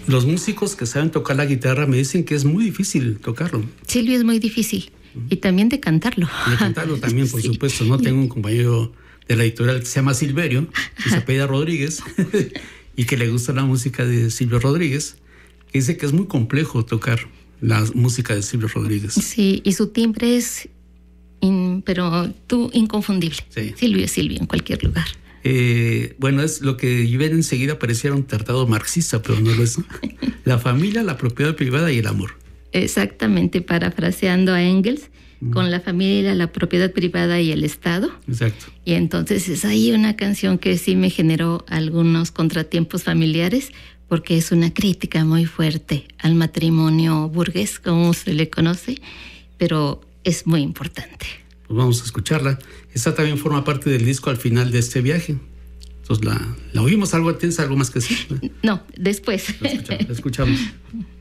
Los músicos que saben tocar la guitarra me dicen que es muy difícil tocarlo. Silvio, es muy difícil. Y también de cantarlo. De cantarlo también, por supuesto. No tengo un compañero de la editorial que se llama Silverio, que se apellida Rodríguez, y que le gusta la música de Silvio Rodríguez, que dice que es muy complejo tocar la música de Silvio Rodríguez. Sí, y su timbre es, pero tú, inconfundible. Sí. Silvio es Silvio en cualquier lugar. Bueno, es lo que yo enseguida pareciera un tratado marxista, pero no lo es, ¿no? La familia, la propiedad privada y el amor. Exactamente, parafraseando a Engels, con la familia, la propiedad privada y el Estado. Exacto. Y entonces es ahí una canción que sí me generó algunos contratiempos familiares, porque es una crítica muy fuerte al matrimonio burgués, como se le conoce, pero es muy importante. Pues vamos a escucharla. Esta también forma parte del disco Al final de este viaje. Entonces la oímos. ¿Tienes algo más que decir? No, después. La escuchamos.